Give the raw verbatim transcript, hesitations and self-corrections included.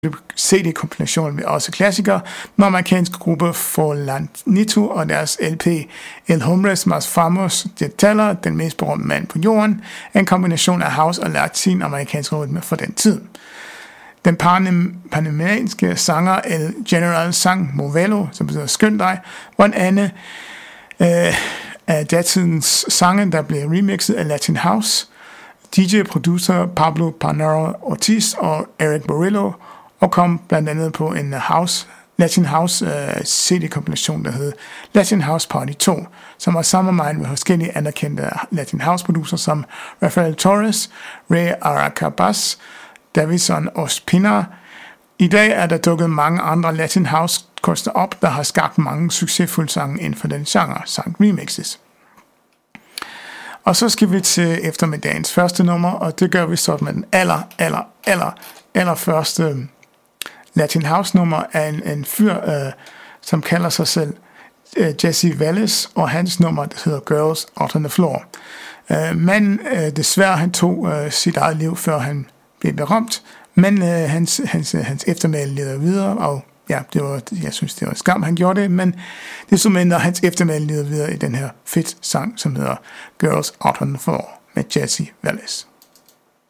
C D-kompilationen med også klassikere, den amerikanske gruppe Forlanito og deres L P El Hombres Más Famosos de Teller, den mest berømte mand på jorden, er en kombination af house og latin-amerikansk rytme for den tid. Den panamerikanske sanger El General sang Movelo, som betyder skynd dig, var en anden øh, af datidens sange, der blev remixet af Latin House. D J-producer Pablo Panaro Ortiz og Eric Morillo, og kom blandt andet på en house, Latin House uh, C D-kompilation, der hed Latin House Party to, som var samarbejdet med forskellige anerkendte Latin House-producer som Rafael Torres, Ray Aracabas, Davison Ospina. I dag er der dukket mange andre Latin House-kunstnere op, der har skabt mange succesfulde sange inden for den genre, samt remixes. Og så skal vi til eftermiddagens første nummer, og det gør vi så med den aller, aller, aller, aller første Latin House nummer af en, en fyr, øh, som kalder sig selv øh, Jesse Valles, og hans nummer, det hedder Girls Out on the Floor. Øh, men øh, desværre, han tog øh, sit eget liv, før han blev berømt, men øh, hans, hans, hans eftermæle leder videre, og ja, det var, jeg synes, det var skam, han gjorde det, men det er så mindre, hans eftermæle leder videre i den her fedt sang, som hedder Girls Out on the Floor med Jesse Valles.